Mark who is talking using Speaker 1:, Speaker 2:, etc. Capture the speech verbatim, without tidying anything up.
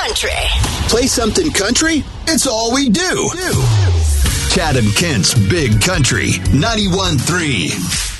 Speaker 1: country.
Speaker 2: Play something country? It's all we do. Chad and Kent's Big Country ninety-one point three.